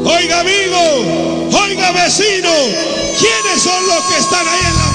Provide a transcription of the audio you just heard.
Oiga amigo, oiga vecino, ¿quiénes son los que están ahí en la